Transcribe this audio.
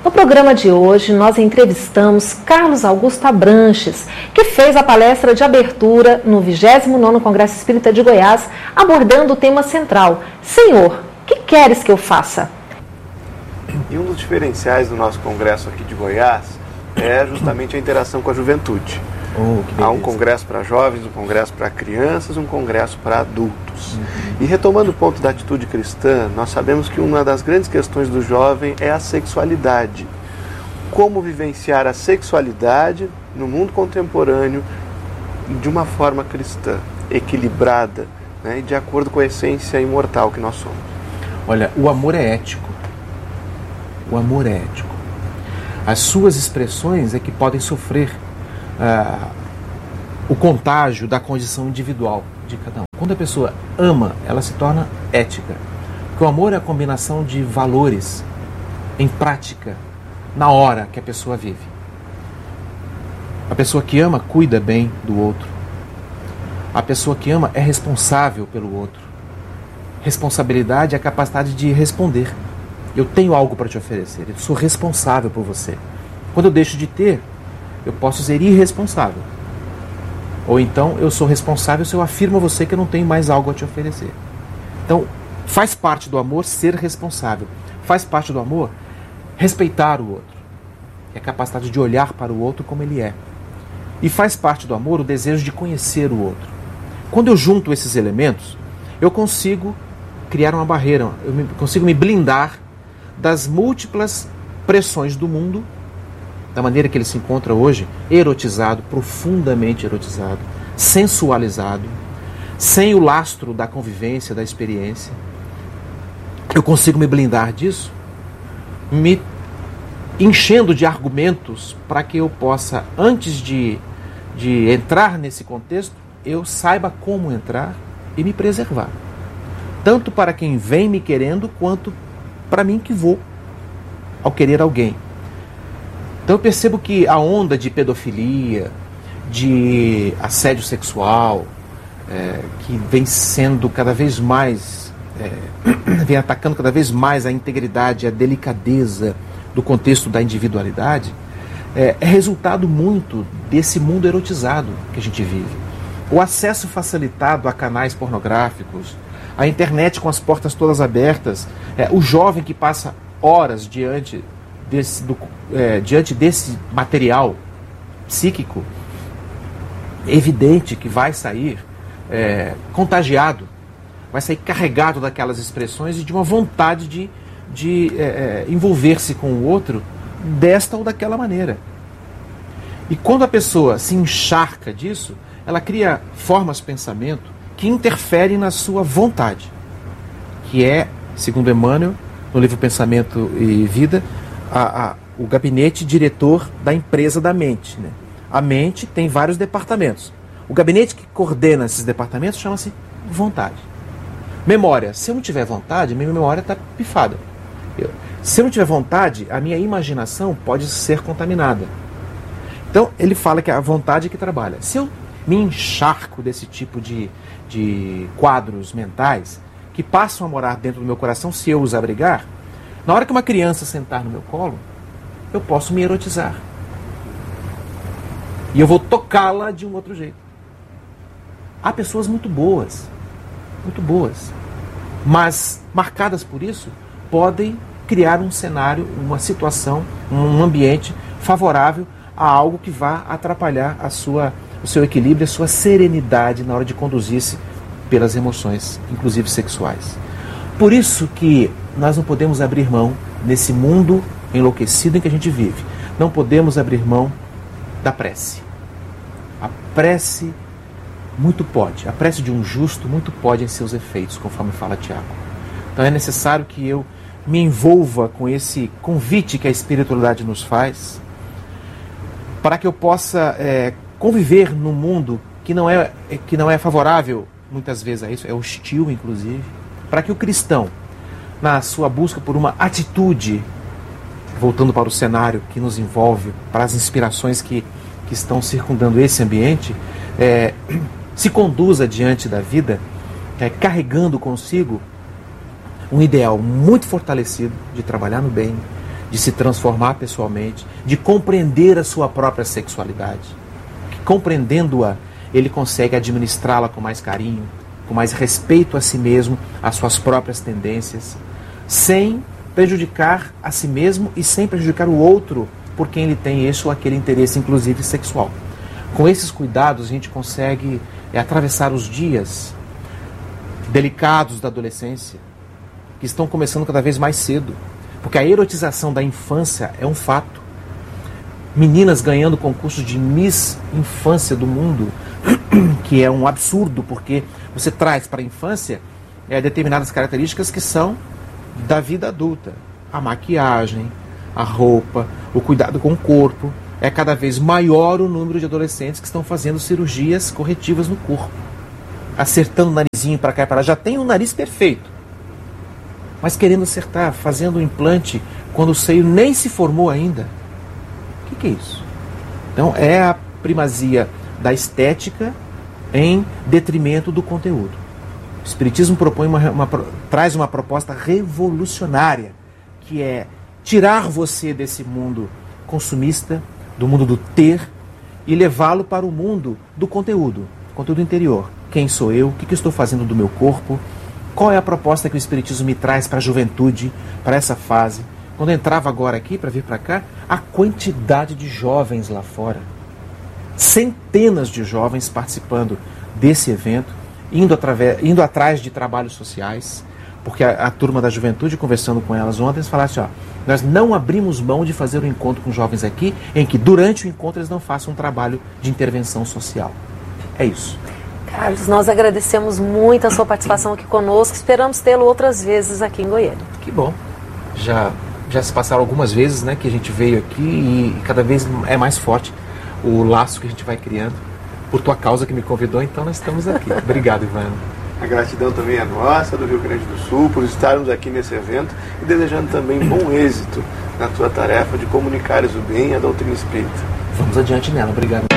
No programa de hoje, nós entrevistamos Carlos Augusto Abranches, que fez a palestra de abertura no 29º Congresso Espírita de Goiás, abordando o tema central: Senhor, que queres que eu faça? E um dos diferenciais do nosso congresso aqui de Goiás é justamente a interação com a juventude. Há um congresso para jovens, um congresso para crianças, um congresso para adultos. E retomando o ponto da atitude cristã, nós sabemos que uma das grandes questões do jovem é a sexualidade. Como vivenciar a sexualidade no mundo contemporâneo de uma forma cristã, equilibrada, né, e de acordo com a essência imortal que nós somos. Olha, o amor é ético. O amor é ético. As suas expressões é que podem sofrer o contágio da condição individual de cada um. Quando a pessoa ama, ela se torna ética. Porque o amor é a combinação de valores em prática, na hora que a pessoa vive. A pessoa que ama cuida bem do outro. A pessoa que ama é responsável pelo outro. Responsabilidade é a capacidade de responder. Eu tenho algo para te oferecer, eu sou responsável por você. Quando eu deixo de ter, eu posso ser irresponsável. Ou então, eu sou responsável se eu afirmo a você que eu não tenho mais algo a te oferecer. Então, faz parte do amor ser responsável. Faz parte do amor respeitar o outro. É a capacidade de olhar para o outro como ele é. E faz parte do amor o desejo de conhecer o outro. Quando eu junto esses elementos, eu consigo criar uma barreira, consigo me blindar das múltiplas pressões do mundo, da maneira que ele se encontra hoje, erotizado, profundamente erotizado, sensualizado, sem o lastro da convivência, da experiência. Eu consigo me blindar disso, me enchendo de argumentos para que eu possa, antes de entrar nesse contexto, eu saiba como entrar e me preservar. Tanto para quem vem me querendo, quanto para mim que vou ao querer alguém. Então eu percebo que a onda de pedofilia, de assédio sexual, que vem sendo cada vez mais, vem atacando cada vez mais a integridade, a delicadeza do contexto da individualidade, é resultado muito desse mundo erotizado que a gente vive. O acesso facilitado a canais pornográficos, a internet com as portas todas abertas, o jovem que passa horas diante desse material psíquico, é evidente que vai sair contagiado, vai sair carregado daquelas expressões e de uma vontade de envolver-se com o outro desta ou daquela maneira. E quando a pessoa se encharca disso, ela cria formas de pensamento que interferem na sua vontade, que é, segundo Emmanuel, no livro Pensamento e Vida, o gabinete diretor da empresa da mente, né? A mente tem vários departamentos. O gabinete que coordena esses departamentos chama-se vontade. Memória. Se eu não tiver vontade, minha memória está pifada. Se eu não tiver vontade, a minha imaginação pode ser contaminada. Então, ele fala que a vontade é que trabalha. Se eu me encharco desse tipo de quadros mentais que passam a morar dentro do meu coração, se eu os abrigar, na hora que uma criança sentar no meu colo, eu posso me erotizar. E eu vou tocá-la de um outro jeito. Há pessoas muito boas, mas marcadas por isso, podem criar um cenário, uma situação, um ambiente favorável a algo que vá atrapalhar o seu equilíbrio, a sua serenidade na hora de conduzir-se pelas emoções, inclusive sexuais. Por isso que nós não podemos abrir mão, nesse mundo enlouquecido em que a gente vive, não podemos abrir mão da prece. A prece muito pode, a prece de um justo muito pode em seus efeitos, conforme fala Tiago. Então é necessário que eu me envolva com esse convite que a espiritualidade nos faz, para que eu possa conviver num mundo que não é favorável, muitas vezes, a isso, é hostil, inclusive, para que o cristão, na sua busca por uma atitude, voltando para o cenário que nos envolve, para as inspirações que estão circundando esse ambiente, se conduza diante da vida, carregando consigo um ideal muito fortalecido de trabalhar no bem, de se transformar pessoalmente, de compreender a sua própria sexualidade. Compreendendo-a, ele consegue administrá-la com mais carinho, com mais respeito a si mesmo, às suas próprias tendências, sem prejudicar a si mesmo e sem prejudicar o outro por quem ele tem esse ou aquele interesse, inclusive sexual. Com esses cuidados, a gente consegue atravessar os dias delicados da adolescência, que estão começando cada vez mais cedo, porque a erotização da infância é um fato. Meninas ganhando concursos de Miss Infância do mundo, que é um absurdo, porque você traz para a infância determinadas características que são da vida adulta. A maquiagem, a roupa, o cuidado com o corpo. É cada vez maior o número de adolescentes que estão fazendo cirurgias corretivas no corpo, acertando o narizinho para cá e para lá. Já tem um nariz perfeito, mas querendo acertar, fazendo um implante quando o seio nem se formou ainda. O que é isso? Então é a primazia da estética em detrimento do conteúdo. O Espiritismo propõe traz uma proposta revolucionária, que é tirar você desse mundo consumista, do mundo do ter, e levá-lo para o mundo do conteúdo interior. Quem sou eu? O que eu estou fazendo do meu corpo? Qual é a proposta que o Espiritismo me traz para a juventude, para essa fase? Quando eu entrava agora aqui, para vir para cá, a quantidade de jovens lá fora. Centenas de jovens participando desse evento, indo atrás de trabalhos sociais, porque a turma da juventude, conversando com elas ontem, eles falaram assim, nós não abrimos mão de fazer um encontro com jovens aqui, em que durante o encontro eles não façam um trabalho de intervenção social. É isso. Carlos, nós agradecemos muito a sua participação aqui conosco, esperamos tê-lo outras vezes aqui em Goiânia. Que bom. Já se passaram algumas vezes, né, que a gente veio aqui e cada vez é mais forte o laço que a gente vai criando. Por tua causa que me convidou, então nós estamos aqui. Obrigado, Ivana. A gratidão também é nossa, do Rio Grande do Sul, por estarmos aqui nesse evento e desejando também bom êxito na tua tarefa de comunicares o bem e a doutrina espírita. Vamos adiante nela. Obrigado.